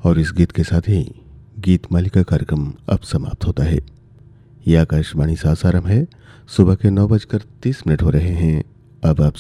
और इस गीत के साथ ही गीत मालिका कार्यक्रम अब समाप्त होता है। यह आकाशवाणी सासाराम है। सुबह के 9:30 हो रहे हैं। अब आप